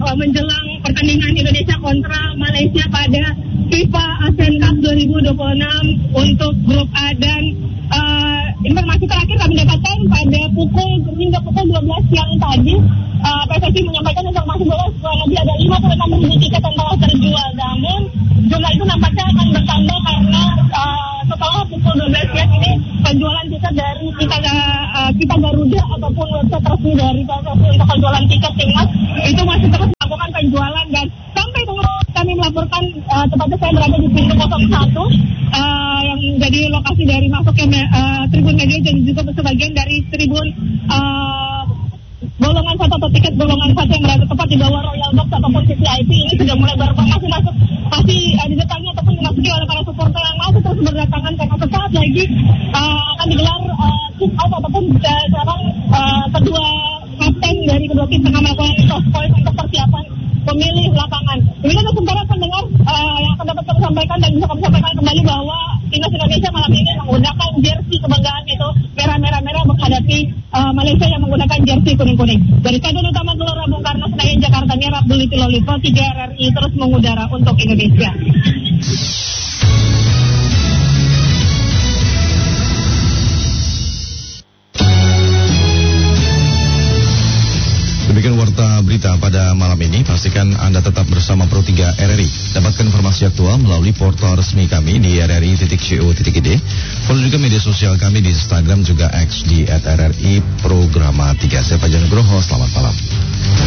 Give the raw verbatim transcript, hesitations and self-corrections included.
uh, menjelang pertandingan Indonesia kontra Malaysia pada FIFA ASEAN Cup dua ribu dua puluh enam untuk grup A. Dan uh, informasi terakhir kami dapatkan pada pukul hingga pukul dua belas siang tadi, uh, P S S I menyampaikan informasi bahwa kurang lebih ada lima puluh enam ribu tiket yang telah terjual. Namun jumlah itu nampaknya akan bertambah karena uh, setelah pukul dua belas siang ini penjualan tiket dari kita uh, kita Garuda ataupun website resmi dari P S S I untuk penjualan tiket timnas itu masih terus melakukan penjualan. Dan sampai kami melaporkan, uh, tepatnya saya berada di pintu nol satu uh, yang menjadi lokasi dari masuknya uh, tribun media dan juga sebagian dari tribun uh, golongan satu atau tiket golongan satu yang berada tepat di bawah Royal Box ataupun V V I P ini sudah mulai berapa masih masuk masih uh, didatangi ataupun dimasuki oleh para supporter yang masih terus berdatangan karena sesaat lagi uh, akan digelar uh, kick off ataupun uh, sekarang uh, kedua kapten dari kedua tim tengah melakukan soft point untuk persiapan pemilih lapangan. Demikian sementara pendengar uh, yang akan dapat kami sampaikan dan bisa kami sampaikan kembali bahwa timnas Indonesia malam ini menggunakan jersey kebanggaan itu merah-merah-merah menghadapi uh, Malaysia yang menggunakan jersey kuning-kuning. Dari Stadion Utama Gelora Bung Karno Senayan Jakarta, Mira Abdul Lolipo tiga R R I terus mengudara untuk Indonesia. Demikian warta berita pada malam ini. Pastikan Anda tetap bersama Pro tiga R R I. Dapatkan informasi aktual melalui portal resmi kami di r r i titik co titik i d. Follow juga media sosial kami di Instagram juga X di at r r i programa tiga. Saya Fajar Nugroho, selamat malam.